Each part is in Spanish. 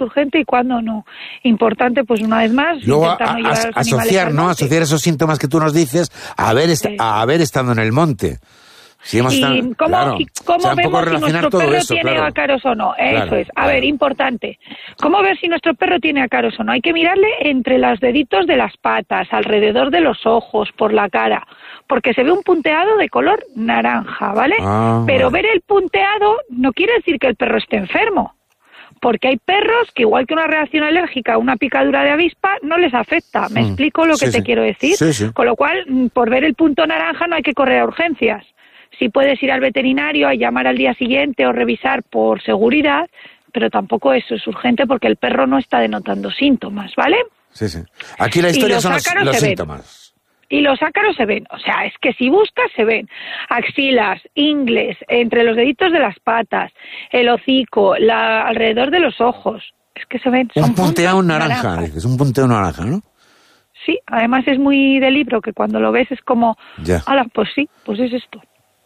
urgente y cuándo no. Importante, pues una vez más, luego intentar no llevar a los animales asociar esos síntomas que tú nos dices a haber estado en el monte. Si hemos y cómo vemos si nuestro perro tiene ácaros o no. Eso es. A ver, importante. ¿Cómo ver si nuestro perro tiene ácaros o no? Hay que mirarle entre los deditos de las patas, alrededor de los ojos, por la cara, porque se ve un punteado de color naranja, ¿vale? Pero ver el punteado no quiere decir que el perro esté enfermo. Porque hay perros que, igual que una reacción alérgica a una picadura de avispa, no les afecta. ¿Me explico lo que te quiero decir? Sí. Con lo cual, por ver el punto naranja no hay que correr a urgencias. Sí puedes ir al veterinario a llamar al día siguiente o revisar por seguridad, pero tampoco eso es urgente porque el perro no está denotando síntomas, ¿vale? Sí. Aquí la historia son los síntomas. Y los ácaros se ven, o sea, es que si buscas se ven axilas, ingles, entre los deditos de las patas, el hocico, alrededor de los ojos, es que se ven. Un punteado naranja, es un punteo naranja, ¿no? Sí, además es muy de libro, que cuando lo ves es como, ¡hala, pues sí, pues es esto!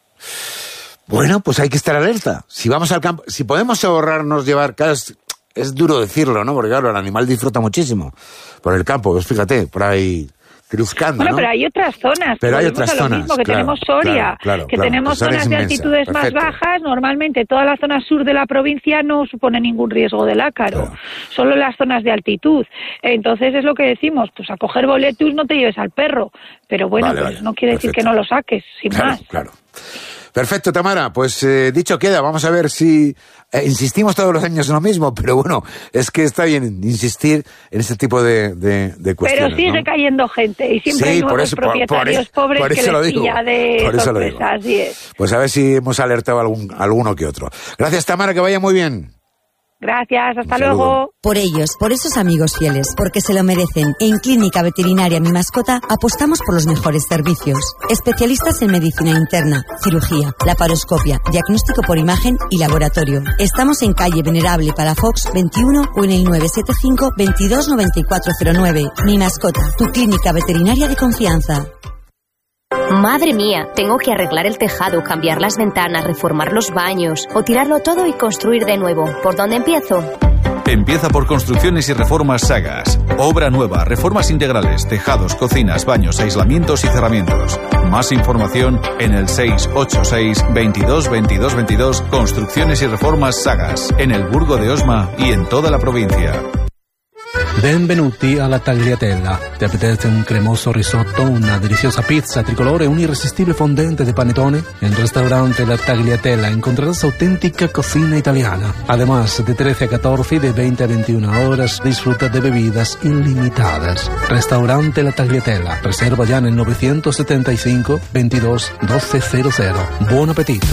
Bueno, pues hay que estar alerta. Si vamos al campo, si podemos ahorrarnos llevar, es duro decirlo, ¿no? Porque claro, el animal disfruta muchísimo por el campo, pues fíjate, por ahí truscando, bueno, ¿no? pero hay otras zonas. Pero hay otras zonas, mismo, que tenemos Soria, que tenemos zonas de altitudes más bajas. Normalmente toda la zona sur de la provincia no supone ningún riesgo del ácaro, solo las zonas de altitud. Entonces es lo que decimos, pues a coger boletus no te lleves al perro, pero bueno, pues no quiere decir que no lo saques, sin más. Claro. Perfecto, Tamara, pues dicho queda, vamos a ver si insistimos todos los años en lo mismo, pero bueno, es que está bien insistir en este tipo de cuestiones. Pero sigue cayendo gente y siempre hay nuevos propietarios pobres que les pilla de sorpresa, así es. Pues a ver si hemos alertado a alguno que otro. Gracias, Tamara, que vaya muy bien. Gracias, hasta luego. Por ellos, por esos amigos fieles, porque se lo merecen. En Clínica Veterinaria Mi Mascota apostamos por los mejores servicios. Especialistas en medicina interna, cirugía, laparoscopia, diagnóstico por imagen y laboratorio. Estamos en calle Venerable Palafox 21 o en el 975 22 9409. Mi Mascota, tu clínica veterinaria de confianza. Madre mía, tengo que arreglar el tejado, cambiar las ventanas, reformar los baños o tirarlo todo y construir de nuevo. ¿Por dónde empiezo? Empieza por Construcciones y Reformas Sagas. Obra nueva, reformas integrales, tejados, cocinas, baños, aislamientos y cerramientos. Más información en el 686 22 22 22. Construcciones y Reformas Sagas, en el Burgo de Osma y en toda la provincia. Benvenuti alla Tagliatella. ¿Te apetece un cremoso risotto, una deliciosa pizza tricolore, un irresistible fondente de panettone? En el restaurante La Tagliatella encontrarás auténtica cocina italiana. Además, de 13 a 14 y de 20 a 21 horas, disfruta de bebidas ilimitadas. Restaurante La Tagliatella. Reserva ya en el 975 22 1200. Buon appetito.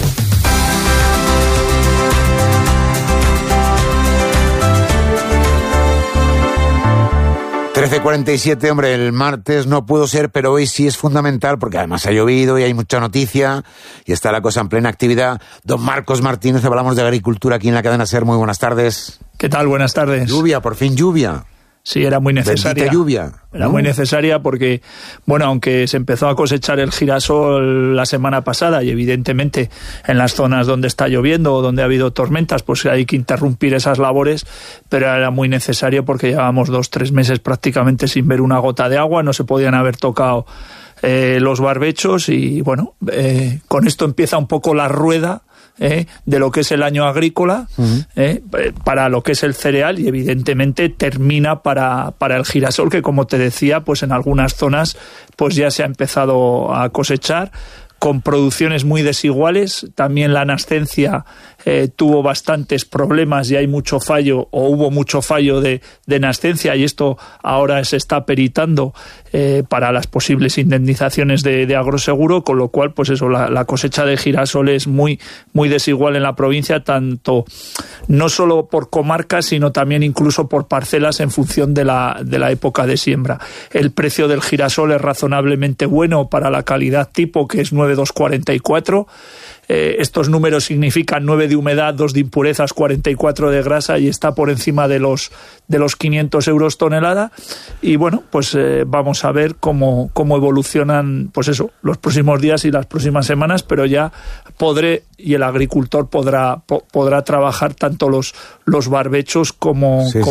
13:47, hombre, el martes no pudo ser, pero hoy sí es fundamental porque además ha llovido y hay mucha noticia y está la cosa en plena actividad. Don Marcos Martínez, hablamos de agricultura aquí en la cadena SER. Muy buenas tardes. ¿Qué tal? Buenas tardes. Lluvia, por fin lluvia. Sí, era muy necesaria. Bendita lluvia. Era muy necesaria porque, bueno, aunque se empezó a cosechar el girasol la semana pasada y evidentemente en las zonas donde está lloviendo o donde ha habido tormentas, pues hay que interrumpir esas labores, pero era muy necesario porque llevábamos 2-3 meses prácticamente sin ver una gota de agua, no se podían haber tocado los barbechos y, bueno, con esto empieza un poco la rueda de lo que es el año agrícola, para lo que es el cereal, y evidentemente termina para el girasol, que como te decía, pues en algunas zonas pues ya se ha empezado a cosechar con producciones muy desiguales. También la nascencia tuvo bastantes problemas y hay mucho fallo, o hubo mucho fallo de nascencia, y esto ahora se está peritando para las posibles indemnizaciones de agroseguro, con lo cual pues eso, la cosecha de girasol es muy, muy desigual en la provincia, tanto no solo por comarcas, sino también incluso por parcelas en función de la época de siembra. El precio del girasol es razonablemente bueno para la calidad tipo, que es 9,244. Estos números significan 9 de humedad, 2 de impurezas, 44 de grasa, y está por encima de los 500 euros tonelada. Y bueno, pues vamos a ver cómo evolucionan, pues eso, los próximos días y las próximas semanas, pero ya el agricultor podrá trabajar tanto los barbechos como